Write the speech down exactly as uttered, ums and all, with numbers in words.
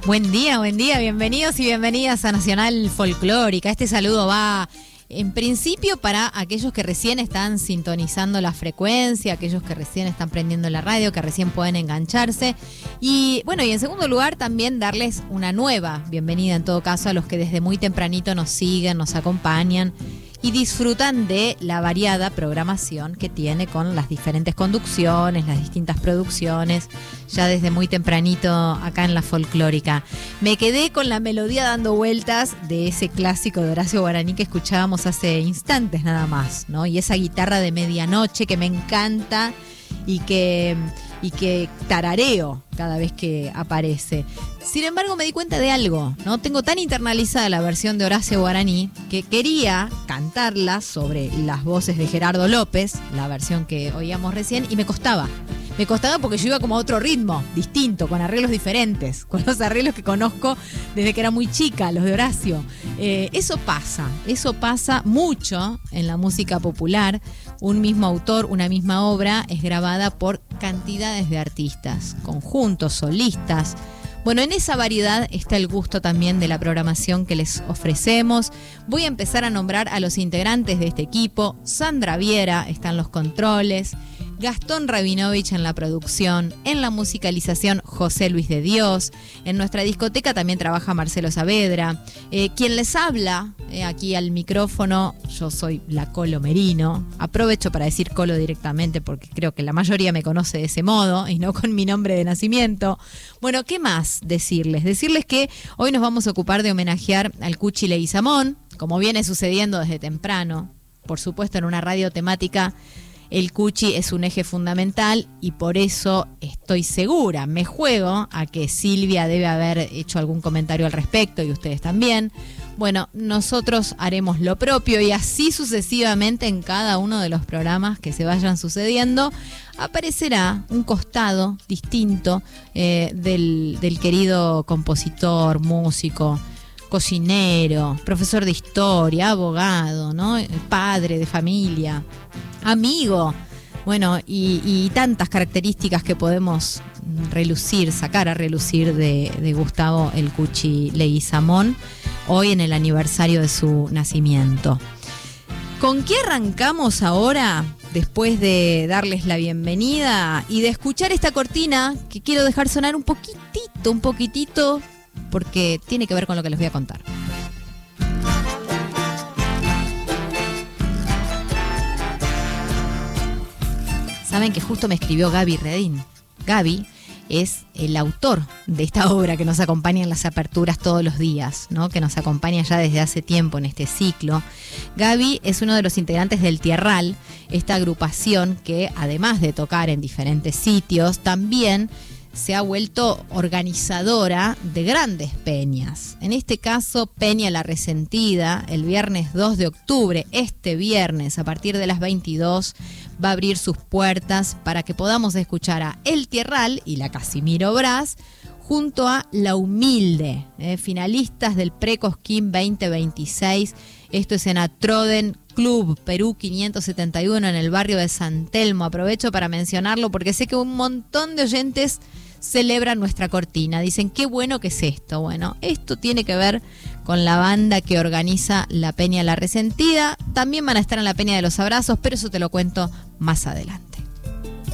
Buen día, buen día, bienvenidos y bienvenidas a Nacional Folclórica. Este saludo va en principio para aquellos que recién están sintonizando la frecuencia, aquellos que recién están prendiendo la radio, que recién pueden engancharse. Y bueno, y en segundo lugar también darles una nueva bienvenida en todo caso a los que desde muy tempranito nos siguen, nos acompañan y disfrutan de la variada programación que tiene con las diferentes conducciones, las distintas producciones, ya desde muy tempranito acá en la Folclórica. Me quedé con la melodía dando vueltas de ese clásico de Horacio Guaraní que escuchábamos hace instantes nada más, ¿no? Y esa guitarra de medianoche que me encanta y que, y que tarareo cada vez que aparece. Sin embargo, me di cuenta de algo, ¿no? Tengo tan internalizada la versión de Horacio Guaraní que quería cantarla sobre las voces de Gerardo López, la versión que oíamos recién, y me costaba. Me costaba porque yo iba como a otro ritmo, distinto, con arreglos diferentes, con los arreglos que conozco desde que era muy chica, los de Horacio. Eh, eso pasa, eso pasa mucho en la música popular. Un mismo autor, una misma obra es grabada por cantidades de artistas, conjuntos, solistas. Bueno, en esa variedad está el gusto también de la programación que les ofrecemos. Voy a empezar a nombrar a los integrantes de este equipo. Sandra Viera está en los controles, Gastón Rabinovich en la producción, en la musicalización José Luis de Dios, en nuestra discoteca también trabaja Marcelo Saavedra. Eh, quien les habla eh, aquí al micrófono, yo soy la Colo Merino. Aprovecho para decir Colo directamente porque creo que la mayoría me conoce de ese modo y no con mi nombre de nacimiento. Bueno, ¿qué más decirles? Decirles que hoy nos vamos a ocupar de homenajear al Cuchi Leguizamón, como viene sucediendo desde temprano, por supuesto en una radio temática. El Cuchi es un eje fundamental y por eso estoy segura, me juego a que Silvia debe haber hecho algún comentario al respecto y ustedes también. Bueno, nosotros haremos lo propio y así sucesivamente en cada uno de los programas que se vayan sucediendo aparecerá un costado distinto eh, del, del querido compositor, músico, cocinero, profesor de historia, abogado, ¿no? Padre de familia, amigo, bueno, y, y tantas características que podemos relucir, sacar a relucir de, de Gustavo el Cuchi Leguizamón, hoy en el aniversario de su nacimiento. ¿Con qué arrancamos ahora? Después de darles la bienvenida y de escuchar esta cortina que quiero dejar sonar un poquitito, un poquitito, porque tiene que ver con lo que les voy a contar. Saben que justo me escribió Gaby Redín. Gaby es el autor de esta obra que nos acompaña en las aperturas todos los días, ¿no? Que nos acompaña ya desde hace tiempo en este ciclo. Gaby es uno de los integrantes del Tierral, esta agrupación que además de tocar en diferentes sitios, también se ha vuelto organizadora de grandes peñas. En este caso, Peña La Resentida, el viernes dos de octubre, este viernes, a partir de las veintidós, va a abrir sus puertas para que podamos escuchar a El Tierral y la Casimiro Brás junto a La Humilde, eh, finalistas del Precosquín veinte veintiséis. Esto es en Atroden Club Perú quinientos setenta y uno en el barrio de San Telmo. Aprovecho para mencionarlo porque sé que un montón de oyentes celebran nuestra cortina. Dicen, qué bueno que es esto. Bueno, esto tiene que ver con la banda que organiza la Peña La Resentida. También van a estar en la Peña de los Abrazos, pero eso te lo cuento más adelante.